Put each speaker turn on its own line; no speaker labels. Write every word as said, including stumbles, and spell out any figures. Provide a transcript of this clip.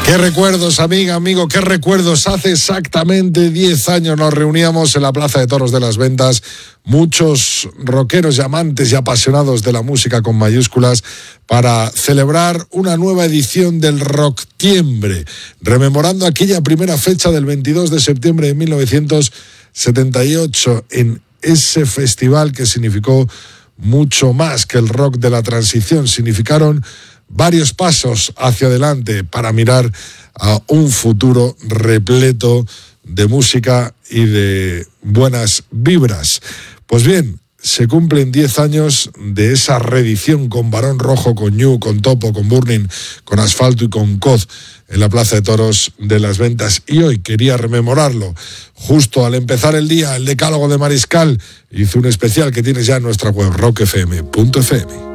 Qué recuerdos, amiga, amigo, qué recuerdos. Hace exactamente diez años nos reuníamos en la Plaza de Toros de las Ventas, muchos rockeros y amantes y apasionados de la música con mayúsculas, para celebrar una nueva edición del Rocktiembre, rememorando aquella primera fecha del veintidós de septiembre de mil novecientos setenta y ocho, en ese festival que significó mucho más que el rock de la transición. Significaron varios pasos hacia adelante para mirar a un futuro repleto de música y de buenas vibras. Pues bien, se cumplen diez años de esa reedición con Barón Rojo, con Ñu, con Topo, con Burning, con Asfalto y con Coz en la Plaza de Toros de las Ventas. Y hoy quería rememorarlo. Justo al empezar el día, el Decálogo de Mariscal hizo un especial que tienes ya en nuestra web, rock f m punto f m.